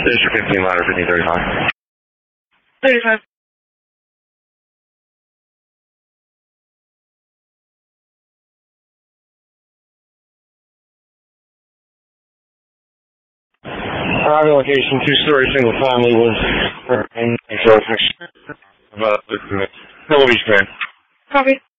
District 15, ladder 1535. 35. Arriving location, two-story single family was about 6 minutes. Hello, Beach Grand. Copy.